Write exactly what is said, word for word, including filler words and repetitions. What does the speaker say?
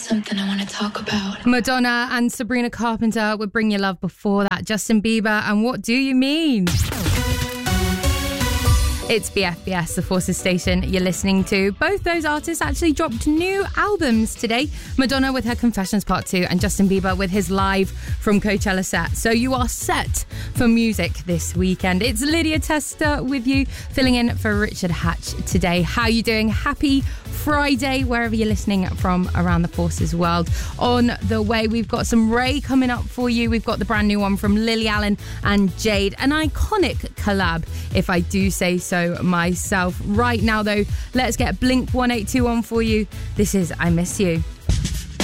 something I want to talk about. Madonna and Sabrina Carpenter with Bring Your Love. Before that, Justin Bieber and What Do You Mean? It's B F B S, the Forces station you're listening to. Both those artists actually dropped new albums today. Madonna with her Confessions Part two and Justin Bieber with his Live from Coachella set. So you are set for music this weekend. It's Lydia Tester with you, filling in for Richard Hatch today. How are you doing? Happy Friday, wherever you're listening from around the Forces world. On the way, we've got some Ray coming up for you. We've got the brand new one from Lily Allen and Jade. An iconic collab, if I do say so myself. Right now, though, let's get Blink one eight two one for you. This is I Miss You.